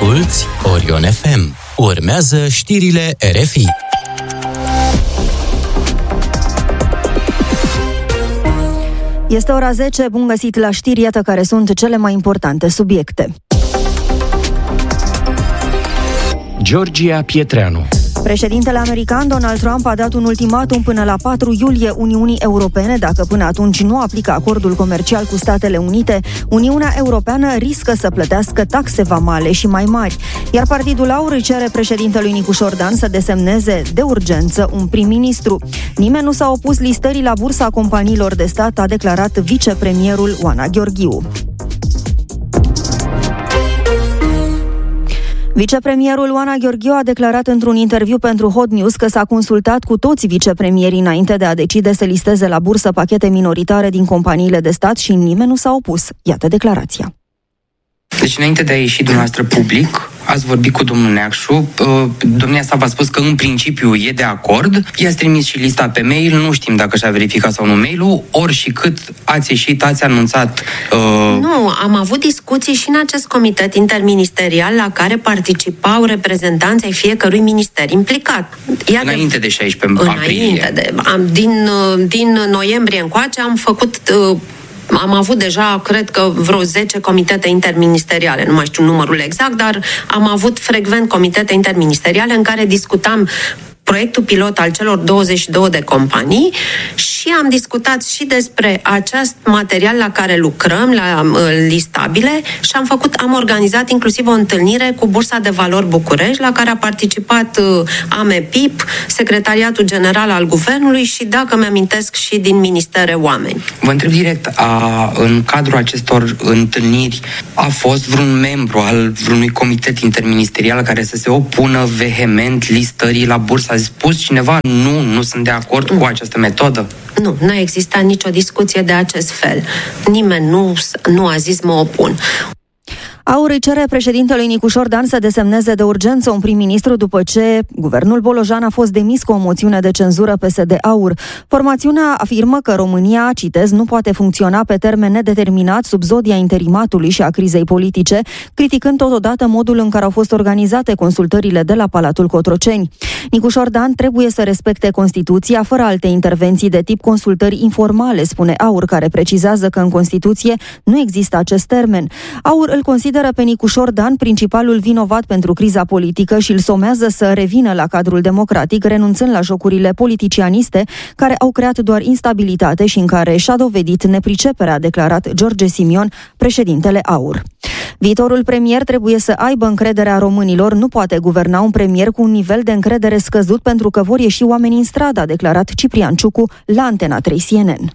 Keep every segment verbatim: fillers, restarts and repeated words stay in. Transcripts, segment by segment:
Asculți Orion F M. Urmează știrile R F I. Este ora zece, bun găsit la știri, iată care sunt cele mai importante subiecte. Georgia Pietreanu. Președintele american Donald Trump a dat un ultimatum până la patru iulie Uniunii Europene. Dacă până atunci nu aplică acordul comercial cu Statele Unite, Uniunea Europeană riscă să plătească taxe vamale și mai mari. Iar Partidul Aur îi cere președintelui Nicu Șordan să desemneze de urgență un prim-ministru. Nimeni nu s-a opus listării la bursa companiilor de stat, a declarat vicepremierul Oana Gheorghiu. Vicepremierul Oana Gheorghiu a declarat într-un interviu pentru Hot News că s-a consultat cu toți vicepremierii înainte de a decide să listeze la bursă pachete minoritare din companiile de stat și nimeni nu s-a opus. Iată declarația. Deci înainte de a ieși dumneavoastră public, ați vorbit cu domnul Neacșu, domnia sa v-a spus că în principiu e de acord, i-ați trimis și lista pe mail, nu știm dacă și-a verificat sau nu mail-ul, ori și cât ați ieșit, ați anunțat... Uh... Nu, am avut discuții și în acest comitet interministerial la care participau reprezentanții ai fiecărui minister implicat. Iar înainte de șaisprezece aprilie. Înainte de... Am, din, din noiembrie încoace am făcut... Uh, Am avut deja, cred că, vreo zece comitete interministeriale, nu mai știu numărul exact, dar am avut frecvent comitete interministeriale în care discutam proiectul pilot al celor douăzeci și două de companii și am discutat și despre acest material la care lucrăm, la uh, listabile, și am făcut, am organizat inclusiv o întâlnire cu Bursa de Valori București, la care a participat uh, A M E P I P, Secretariatul General al Guvernului și, dacă mi-amintesc, și din ministere oameni. Vă întreb direct, a, în cadrul acestor întâlniri a fost vreun membru al vreunui comitet interministerial care să se opună vehement listării la bursă? A spus cineva, nu, nu sunt de acord cu această metodă? Nu, nu a existat nicio discuție de acest fel. Nimeni nu, nu a zis mă opun. Aur îi cere președintelui Nicu Șordan să desemneze de urgență un prim-ministru după ce guvernul Bolojan a fost demis cu o moțiune de cenzură P S D-Aur. Formațiunea afirmă că România, citez, nu poate funcționa pe termen nedeterminat sub zodia interimatului și a crizei politice, criticând totodată modul în care au fost organizate consultările de la Palatul Cotroceni. Nicu Șordan trebuie să respecte Constituția fără alte intervenții de tip consultări informale, spune Aur, care precizează că în Constituție nu există acest termen. Aur îl consideră pe Nicu Șordan principalul vinovat pentru criza politică și îl somează să revină la cadrul democratic, renunțând la jocurile politicianiste care au creat doar instabilitate și în care și-a dovedit nepriceperea, a declarat George Simion, președintele Aur. Viitorul premier trebuie să aibă încrederea românilor, nu poate guverna un premier cu un nivel de încredere scăzut pentru că vor ieși oameni în stradă, a declarat Ciprian Ciucu la Antena trei C N N.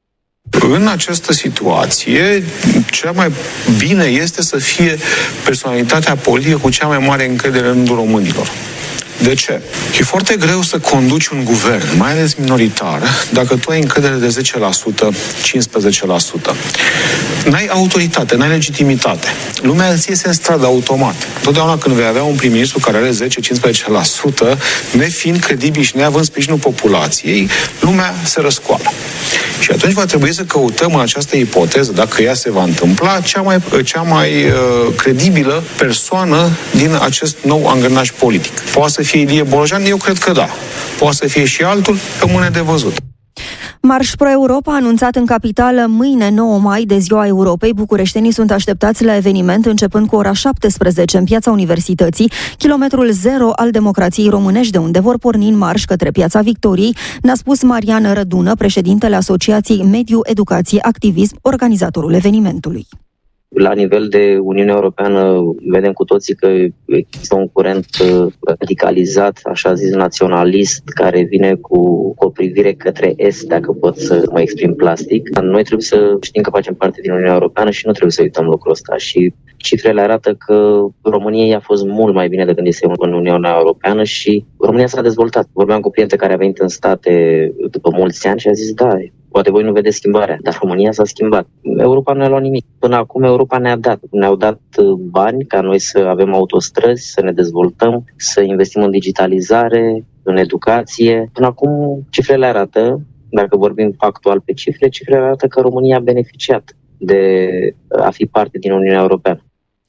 În această situație, cea mai bine este să fie personalitatea politică cu cea mai mare încredere în rândul românilor. De ce? E foarte greu să conduci un guvern, mai ales minoritar, dacă tu ai încredere de zece la sută, cincisprezece la sută. N-ai autoritate, n-ai legitimitate. Lumea îți iese în stradă automat. Totdeauna când vei avea un prim-ministru care are zece la cincisprezece la sută, nefiind credibil și neavând sprijinul populației, lumea se răscoală. Și atunci va trebui să căutăm în această ipoteză, dacă ea se va întâmpla, cea mai, cea mai uh, credibilă persoană din acest nou angrenaj politic. Poate să fie Ilie Bolojan? Eu cred că da. Poate să fie și altul? Rămâne de văzut. Marș Pro-Europa a anunțat în capitală mâine, nouă mai, de Ziua Europei. Bucureștenii sunt așteptați la eveniment începând cu ora șaptesprezece în Piața Universității, kilometrul zero al democrației românești, de unde vor porni în marș către Piața Victoriei, ne-a spus Marian Rădună, președintele Asociației Mediu Educație Activism, organizatorul evenimentului. La nivel de Uniune Europeană vedem cu toții că există un curent radicalizat, așa zis naționalist, care vine cu, cu o privire către est, dacă pot să mă exprim plastic. Noi trebuie să știm că facem parte din Uniunea Europeană și nu trebuie să uităm lucrul ăsta. Și cifrele arată că România a fost mult mai bine de când este în Uniunea Europeană și România s-a dezvoltat. Vorbeam cu prieteni care a venit în state după mulți ani și a zis, da, poate voi nu vedeți schimbarea, dar România s-a schimbat. Europa nu a luat nimic. Până acum Europa ne-a dat. Ne-au dat bani ca noi să avem autostrăzi, să ne dezvoltăm, să investim în digitalizare, în educație. Până acum cifrele arată, dacă vorbim factual pe cifre, cifrele arată că România a beneficiat de a fi parte din Uniunea Europeană.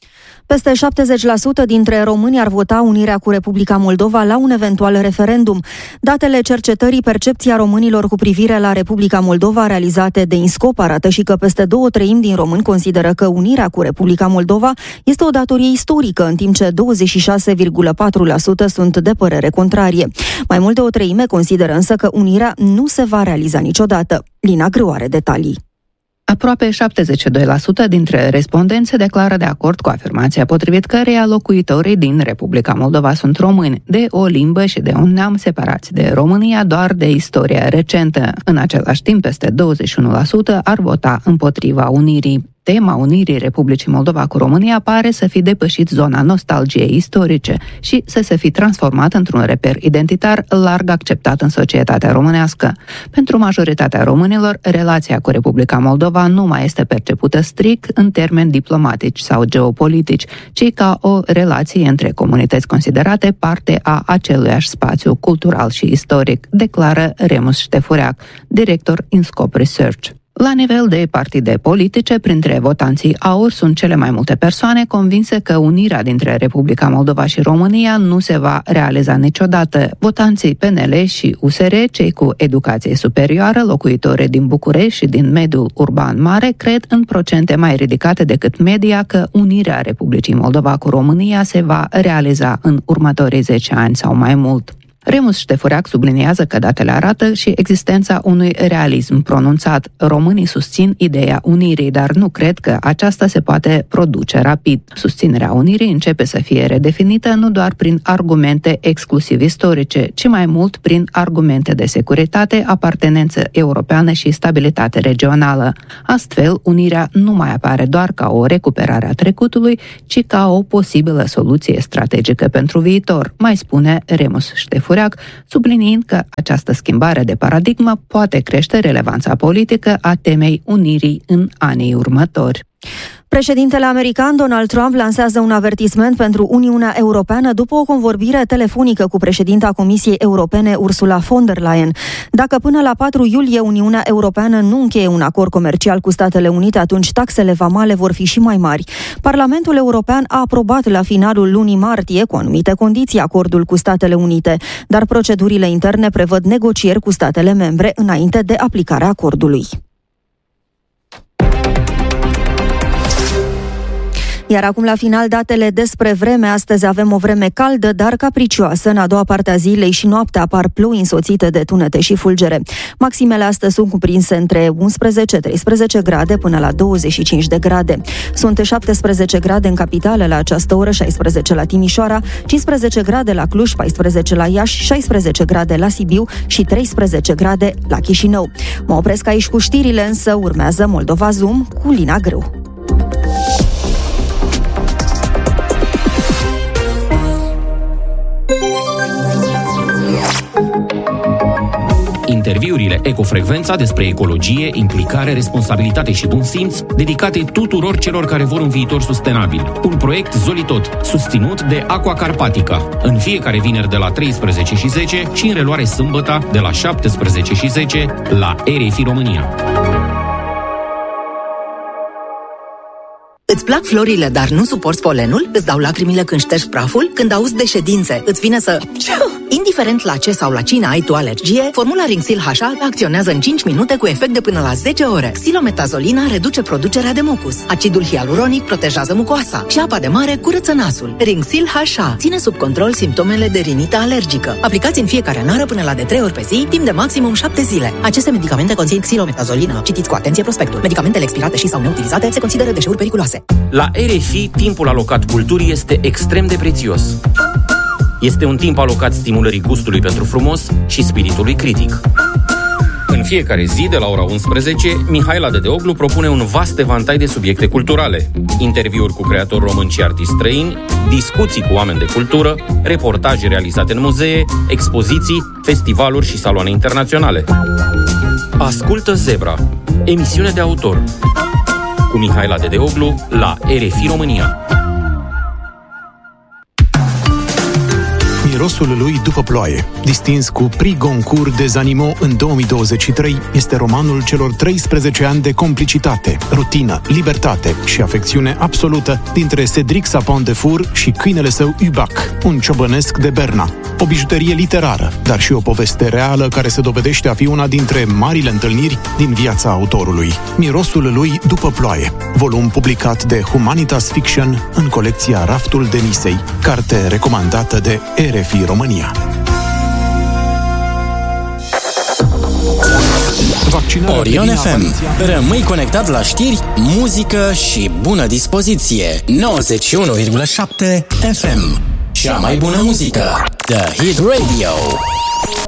Peste șaptezeci la sută dintre români ar vota unirea cu Republica Moldova la un eventual referendum. Datele cercetării Percepția românilor cu privire la Republica Moldova realizate de INSCOP arată și că peste două treimi din români consideră că unirea cu Republica Moldova este o datorie istorică, în timp ce douăzeci și șase virgulă patru la sută sunt de părere contrarie. Mai mult de o treime consideră însă că unirea nu se va realiza niciodată. Lina Grâu are detalii. Aproape șaptezeci și doi la sută dintre respondenți se declară de acord cu afirmația potrivit căreia locuitorii din Republica Moldova sunt români, de o limbă și de un neam separați de România doar de istoria recentă. În același timp, peste douăzeci și unu la sută ar vota împotriva unirii. Tema unirii Republicii Moldova cu România pare să fi depășit zona nostalgiei istorice și să se fi transformat într-un reper identitar larg acceptat în societatea românească. Pentru majoritatea românilor, relația cu Republica Moldova nu mai este percepută strict în termeni diplomatici sau geopolitici, ci ca o relație între comunități considerate parte a aceluiași spațiu cultural și istoric, declară Remus Ștefureac, director INSCOP Research. La nivel de partide politice, printre votanții AUR sunt cele mai multe persoane convinse că unirea dintre Republica Moldova și România nu se va realiza niciodată. Votanții P N L și U S R, cei cu educație superioară, locuitorii din București și din mediul urban mare, cred în procente mai ridicate decât media că unirea Republicii Moldova cu România se va realiza în următorii zece ani sau mai mult. Remus Ștefureac subliniază că datele arată și existența unui realism pronunțat. Românii susțin ideea unirii, dar nu cred că aceasta se poate produce rapid. Susținerea unirii începe să fie redefinită nu doar prin argumente exclusiv istorice, ci mai mult prin argumente de securitate, apartenență europeană și stabilitate regională. Astfel, unirea nu mai apare doar ca o recuperare a trecutului, ci ca o posibilă soluție strategică pentru viitor, mai spune Remus Ștefureac, subliniind că această schimbare de paradigmă poate crește relevanța politică a temei unirii în anii următori. Președintele american Donald Trump lansează un avertisment pentru Uniunea Europeană după o convorbire telefonică cu președinta Comisiei Europene Ursula von der Leyen. Dacă până la patru iulie Uniunea Europeană nu încheie un acord comercial cu Statele Unite, atunci taxele vamale vor fi și mai mari. Parlamentul European a aprobat la finalul lunii martie, cu anumite condiții, acordul cu Statele Unite, dar procedurile interne prevăd negocieri cu statele membre înainte de aplicarea acordului. Iar acum la final datele despre vreme. Astăzi avem o vreme caldă, dar capricioasă. În a doua parte a zilei și noaptea apar ploi însoțite de tunete și fulgere. Maximele astăzi sunt cuprinse între unsprezece treisprezece grade până la douăzeci și cinci de grade. Sunt șaptesprezece grade în capitală la această oră, șaisprezece la Timișoara, cincisprezece grade la Cluj, paisprezece la Iași, șaisprezece grade la Sibiu și treisprezece grade la Chișinău. Mă opresc aici cu știrile, însă urmează Moldova Zoom cu Lina Grâu. Interviurile Ecofrecvența despre ecologie, implicare, responsabilitate și bun simț, dedicate tuturor celor care vor un viitor sustenabil. Un proiect Zolitot, susținut de Aqua Carpatica. În fiecare vineri de la treisprezece și zece și în reluare sâmbătă de la șaptesprezece și zece la R F I România. Îți plac florile, dar nu suporți polenul? Îți dau lacrimile când ștergi praful? Când auzi de ședințe, îți vine să... Indiferent la ce sau la cine ai tu alergie, formula Rinxil H A acționează în cinci minute cu efect de până la zece ore. Xilometazoline reduce producerea de mucus. Acidul hialuronic protejează mucoasa și apa de mare curăță nasul. Rinxil H A ține sub control simptomele de rinită alergică. Aplicați în fiecare nară până la de trei ori pe zi, timp de maximum șapte zile. Aceste medicamente conțin xilometazolină. Citiți cu atenție prospectul. Medicamentele expirate și sau neutilizate se consideră deșeuri periculoase. La R F I, timpul alocat culturii este extrem de prețios. Este un timp alocat stimulării gustului pentru frumos și spiritului critic. În fiecare zi, de la ora unsprezece, Mihaela Dedeoglu propune un vast evantai de subiecte culturale. Interviuri cu creatori români și artiști străini, discuții cu oameni de cultură, reportaje realizate în muzee, expoziții, festivaluri și saloane internaționale. Ascultă Zebra, emisiune de autor, cu Mihaela Dedeoglu la R F I România. Mirosul lui după ploaie. Distins cu Prix Goncourt des Animaux în două mii douăzeci și trei, este romanul celor treisprezece ani de complicitate, rutină, libertate și afecțiune absolută dintre Cédric Sapin de Four și câinele său Hubac, un ciobănesc de Berna. O bijuterie literară, dar și o poveste reală care se dovedește a fi una dintre marile întâlniri din viața autorului. Mirosul lui după ploaie, volum publicat de Humanitas Fiction în colecția Raftul Denisei, carte recomandată de R F I România. Orion F M. Rămâi conectat la știri, muzică și bună dispoziție. nouăzeci și unu virgulă șapte F M. Cea mai bună muzică. The Hit Radio.